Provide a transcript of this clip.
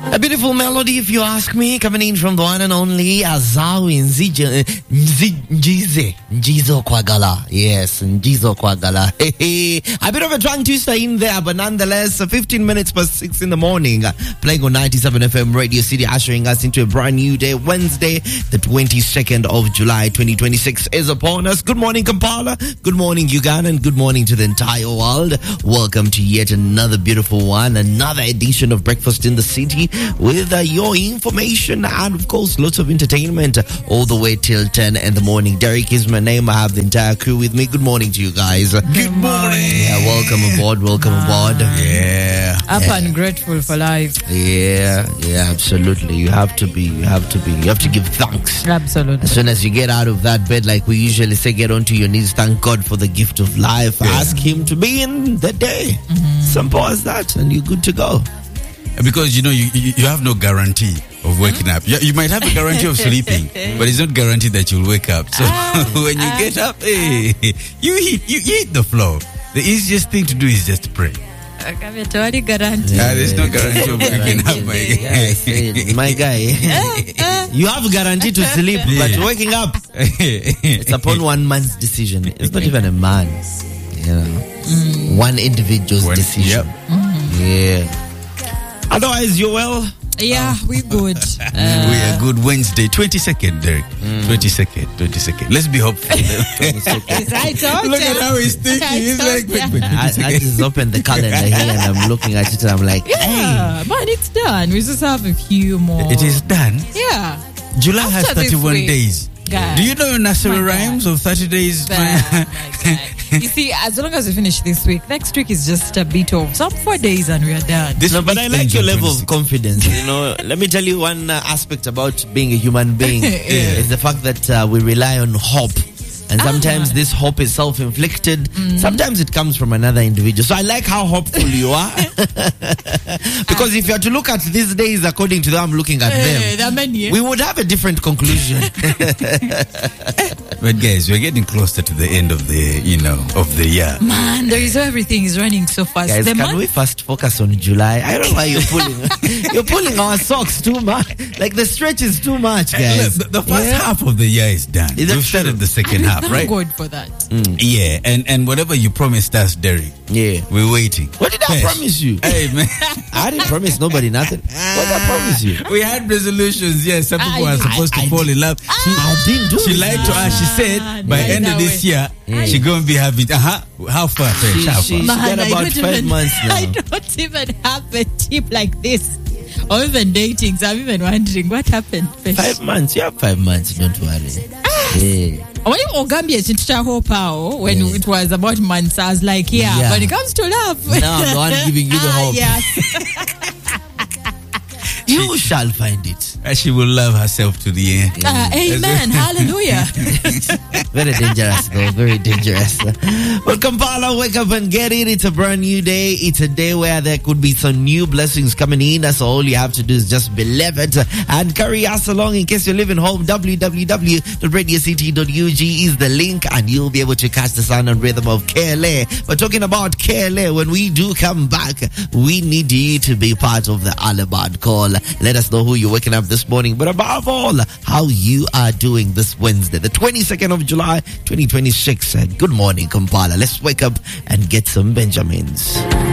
A beautiful melody, if you ask me, coming in from the one and only Azawi Njizo Kwagala. Yes, Njizo Kwagala. A bit of a tongue twister in there, but nonetheless, 15 minutes past 6 in the morning, playing on 97 FM Radio City, ushering us into a brand new day. Wednesday, the 22nd of July, 2026 is upon us. Good morning, Kampala. Good morning, Uganda, and good morning to the entire world. Welcome to yet another beautiful one, another edition of Breakfast in the City, with your information and, of course, lots of entertainment all the way till 10 in the morning. Derek is my name. I have the entire crew with me. Good morning to you guys. Good morning. Yeah, welcome aboard. Welcome aboard. Yeah. Up and grateful for life. Yeah, absolutely. You have to give thanks. Absolutely. As soon as you get out of that bed, like we usually say, get onto your knees, thank God for the gift of life. Yeah. Ask Him to be in the day. Simple as that, and you're good to go. Because, you know, you have no guarantee of waking up. You might have a guarantee of sleeping, but it's not guaranteed that you'll wake up. So when you get up, you hit the floor. The easiest thing to do is just pray. There's no guarantee of waking up, my guy. You have a guarantee to sleep, but waking up, it's upon one man's decision. It's not even a man, you know. One individual's decision. Yeah. Otherwise, you're well? Yeah, we're good. We are good. Wednesday, 22nd, Derek. 22nd. Let's be hopeful. Look at how he's thinking. He's like, wait. I just opened the calendar here and I'm looking at it and I'm like, hey. Man, it's done. We just have a few more. It is done? Yeah. July has 31 days. God. Do you know nursery rhymes of 30 days? You see, as long as we finish this week, next week is just a bit of some 4 days and we are done. But I like your level of confidence. You know, let me tell you one aspect about being a human being is the fact that we rely on hope. And sometimes this hope is self-inflicted. Sometimes it comes from another individual. So I like how hopeful you are. Because if you are to look at these days according to them, I'm looking at them, we would have a different conclusion. But guys, we're getting closer to the end of the, of the year. Man, everything is running so fast. Guys, can we first focus on July? I don't know why you're pulling our socks too much. Like the stretch is too much, guys. The first half of the year is done. We've started the second half. Right? Good for that. Yeah, and whatever you promised us, Derek. Yeah, we're waiting. What did I promise you? Hey man, I didn't promise nobody nothing. What did I promise you? We had resolutions. Yes, some people are supposed to fall in love. I didn't do. She lied to us. She said by end of this year she gonna be having. How far? She's got about 5 months now. I don't even have a tip like this. Or even dating. So I'm even wondering what happened. 5 months. You have 5 months. Don't worry. Yeah. When it was about months, I was like, when it comes to love. Now I'm the one giving you the hope. Yes. You shall find it. She will love herself to the end. Amen. Hallelujah. Very dangerous, though. Very dangerous. But Kampala, wake up and get it. It's a brand new day. It's a day where there could be some new blessings coming in. That's all you have to do is just believe it and carry us along. In case you're living home, www.radiocity.ug is the link, and you'll be able to catch the sound and rhythm of KLA. But talking about KLA, when we do come back, we need you to be part of the Alabad call. Let us know who you're waking up this morning, but above all, how you are doing this Wednesday, the 22nd of July, 2026. Good morning, Kampala. Let's wake up and get some Benjamins.